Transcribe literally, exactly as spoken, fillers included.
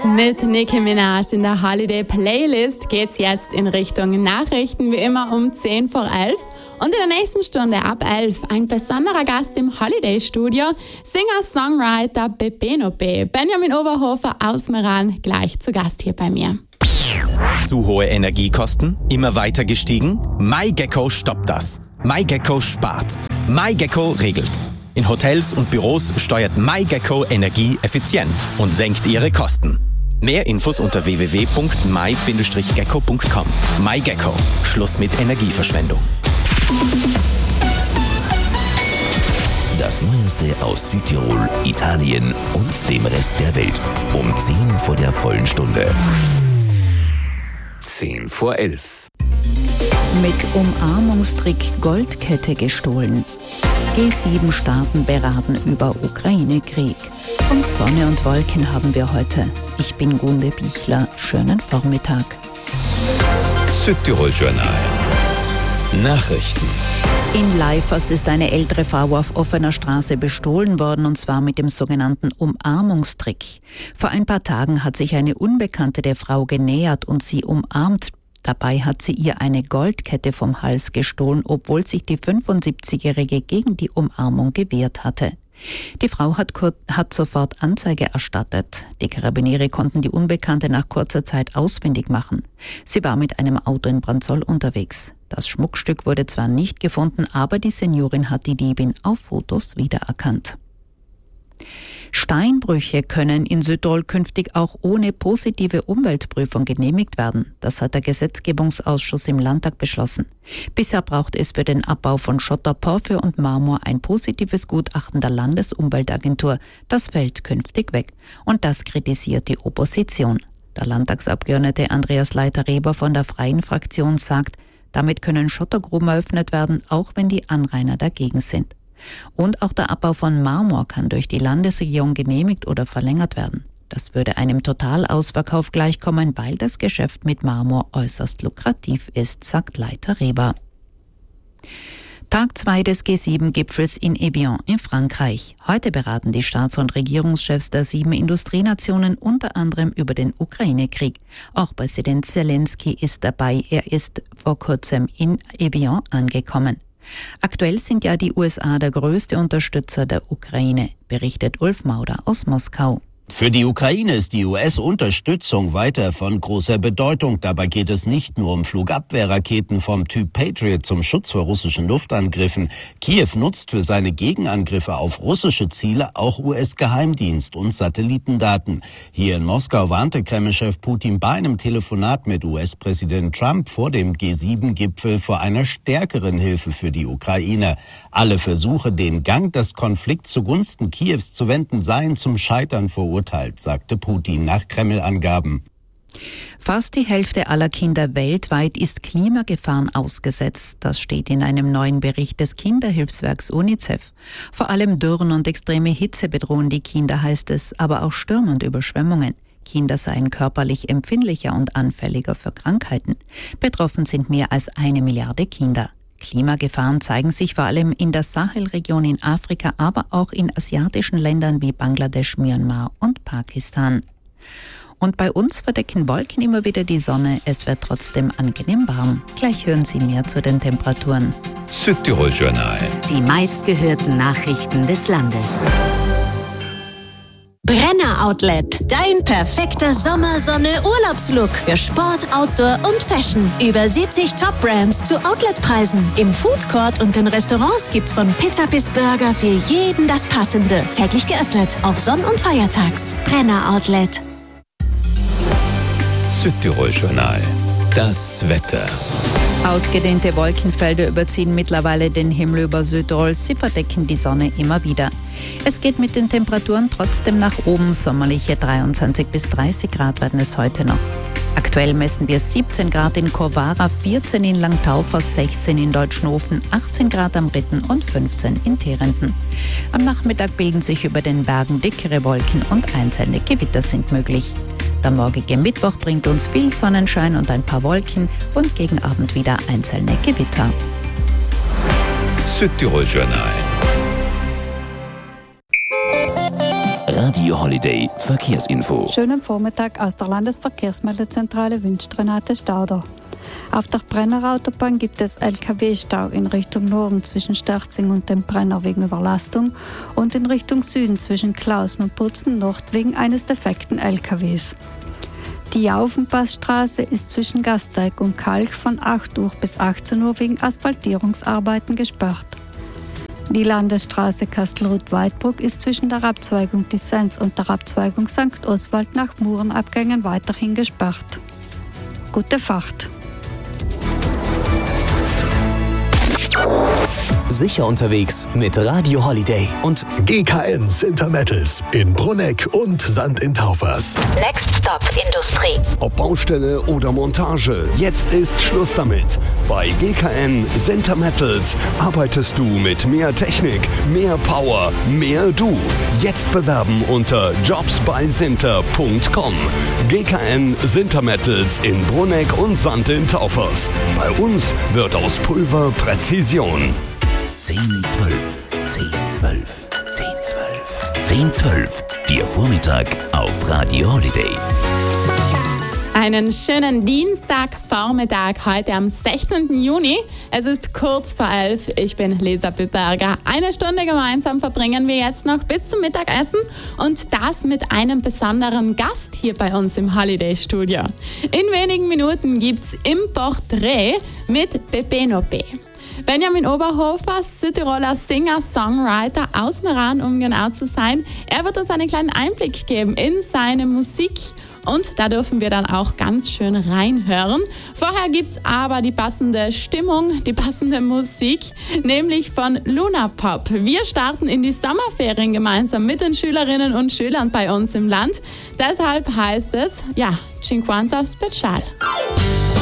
Mit Nicki Minaj in der Holiday Playlist geht's jetzt in Richtung Nachrichten, wie immer um zehn vor elf. Und in der nächsten Stunde ab elf ein besonderer Gast im Holiday Studio, Singer-Songwriter Bebeno B. Benjamin Oberhofer aus Meran, gleich zu Gast hier bei mir. Zu hohe Energiekosten? Immer weiter gestiegen? MyGecko stoppt das. MyGecko spart. MyGecko regelt. In Hotels und Büros steuert MyGecko Energie effizient und senkt ihre Kosten. Mehr Infos unter w w w punkt my Bindestrich gecko punkt com. MyGecko. Schluss mit Energieverschwendung. Das Neueste aus Südtirol, Italien und dem Rest der Welt. Um zehn vor der vollen Stunde. zehn vor elf. Mit Umarmungstrick Goldkette gestohlen. G sieben Staaten beraten über Ukraine-Krieg. Und Sonne und Wolken haben wir heute. Ich bin Gunde Bichler. Schönen Vormittag. Südtirol Journal. Nachrichten. In Leifers ist eine ältere Frau auf offener Straße bestohlen worden, und zwar mit dem sogenannten Umarmungstrick. Vor ein paar Tagen hat sich eine Unbekannte der Frau genähert und sie umarmt. Dabei hat sie ihr eine Goldkette vom Hals gestohlen, obwohl sich die fünfundsiebzigjährige gegen die Umarmung gewehrt hatte. Die Frau hat, kur- hat sofort Anzeige erstattet. Die Karabiniere konnten die Unbekannte nach kurzer Zeit ausfindig machen. Sie war mit einem Auto in Brandsol unterwegs. Das Schmuckstück wurde zwar nicht gefunden, aber die Seniorin hat die Diebin auf Fotos wiedererkannt. Steinbrüche können in Südtirol künftig auch ohne positive Umweltprüfung genehmigt werden. Das hat der Gesetzgebungsausschuss im Landtag beschlossen. Bisher braucht es für den Abbau von Schotter, Porphyr und Marmor ein positives Gutachten der Landesumweltagentur. Das fällt künftig weg. Und das kritisiert die Opposition. Der Landtagsabgeordnete Andreas Leiter-Reber von der Freien Fraktion sagt, damit können Schottergruben eröffnet werden, auch wenn die Anrainer dagegen sind. Und auch der Abbau von Marmor kann durch die Landesregierung genehmigt oder verlängert werden. Das würde einem Totalausverkauf gleichkommen, weil das Geschäft mit Marmor äußerst lukrativ ist, sagt Leiter Reber. Tag zwei des G sieben Gipfels in Evian in Frankreich. Heute beraten die Staats- und Regierungschefs der sieben Industrienationen unter anderem über den Ukraine-Krieg. Auch Präsident Zelensky ist dabei. Er ist vor kurzem in Evian angekommen. Aktuell sind ja die U S A der größte Unterstützer der Ukraine, berichtet Ulf Mauder aus Moskau. Für die Ukraine ist die U S-Unterstützung weiter von großer Bedeutung. Dabei geht es nicht nur um Flugabwehrraketen vom Typ Patriot zum Schutz vor russischen Luftangriffen. Kiew nutzt für seine Gegenangriffe auf russische Ziele auch U S-Geheimdienst und Satellitendaten. Hier in Moskau warnte Kreml-Chef Putin bei einem Telefonat mit U S-Präsident Trump vor dem G sieben Gipfel vor einer stärkeren Hilfe für die Ukraine. Alle Versuche, den Gang des Konflikts zugunsten Kiews zu wenden, seien zum Scheitern verurteilt. Urteilt, sagte Putin nach Kreml-Angaben. Fast die Hälfte aller Kinder weltweit ist Klimagefahren ausgesetzt. Das steht in einem neuen Bericht des Kinderhilfswerks UNICEF. Vor allem Dürren und extreme Hitze bedrohen die Kinder, heißt es, aber auch Stürme und Überschwemmungen. Kinder seien körperlich empfindlicher und anfälliger für Krankheiten. Betroffen sind mehr als eine Milliarde Kinder. Klimagefahren zeigen sich vor allem in der Sahelregion in Afrika, aber auch in asiatischen Ländern wie Bangladesch, Myanmar und Pakistan. Und bei uns verdecken Wolken immer wieder die Sonne. Es wird trotzdem angenehm warm. Gleich hören Sie mehr zu den Temperaturen. Südtirol Journal. Die meistgehörten Nachrichten des Landes. Brenner Outlet. Dein perfekter Sommersonne-Urlaubslook für Sport, Outdoor und Fashion. Über siebzig Top-Brands zu Outletpreisen. Im Foodcourt und in Restaurants gibt's von Pizza bis Burger für jeden das Passende. Täglich geöffnet, auch sonn- und feiertags. Brenner Outlet. Südtirol Journal. Das Wetter. Ausgedehnte Wolkenfelder überziehen mittlerweile den Himmel über Südtirol. Sie verdecken die Sonne immer wieder. Es geht mit den Temperaturen trotzdem nach oben. Sommerliche dreiundzwanzig bis dreißig Grad werden es heute noch. Aktuell messen wir siebzehn Grad in Corvara, vierzehn in Langtaufers, sechzehn in Deutschnofen, achtzehn Grad am Ritten und fünfzehn in Terenten. Am Nachmittag bilden sich über den Bergen dickere Wolken und einzelne Gewitter sind möglich. Der morgige Mittwoch bringt uns viel Sonnenschein und ein paar Wolken und gegen Abend wieder einzelne Gewitter. Südtirol Journal. Radio Holiday Verkehrsinfo. Schönen Vormittag aus der Landesverkehrsmeldezentrale wünscht Renate Stauder. Auf der Brennerautobahn gibt es L K W-Stau in Richtung Norden zwischen Sterzing und dem Brenner wegen Überlastung und in Richtung Süden zwischen Klausen und Putzen Nord wegen eines defekten L K Ws. Die Jaufenpassstraße ist zwischen Gasteig und Kalk von acht Uhr bis achtzehn Uhr wegen Asphaltierungsarbeiten gesperrt. Die Landesstraße Kastelruth-Weidbruck ist zwischen der Abzweigung Dissens und der Abzweigung Sankt Oswald nach Murenabgängen weiterhin gesperrt. Gute Fahrt! Sicher unterwegs mit Radio Holiday und G K N Sintermettels in Brunegg und Sand in Taufers. Next Stop Industrie. Ob Baustelle oder Montage, jetzt ist Schluss damit. Bei G K N Sintermettels arbeitest du mit mehr Technik, mehr Power, mehr du. Jetzt bewerben unter jobs bei sinter punkt com. G K N Sintermettels in Brunegg und Sand in Taufers. Bei uns wird aus Pulver Präzision. zehn zwölf, zehn zwölf, zehn zwölf, zehn zwölf. Ihr Vormittag auf Radio Holiday. Einen schönen Dienstagvormittag heute am sechzehnten Juni. Es ist kurz vor elf. Ich bin Lisa Biberger. Eine Stunde gemeinsam verbringen wir jetzt noch bis zum Mittagessen und das mit einem besonderen Gast hier bei uns im Holiday Studio. In wenigen Minuten gibt's im Porträt mit Pepeno P. Benjamin Oberhofer, Südtiroler Singer, Songwriter aus Meran, um genau zu sein. Er wird uns einen kleinen Einblick geben in seine Musik und da dürfen wir dann auch ganz schön reinhören. Vorher gibt's aber die passende Stimmung, die passende Musik, nämlich von Luna Pop. Wir starten in die Sommerferien gemeinsam mit den Schülerinnen und Schülern bei uns im Land. Deshalb heißt es, ja, Cinquanta Special.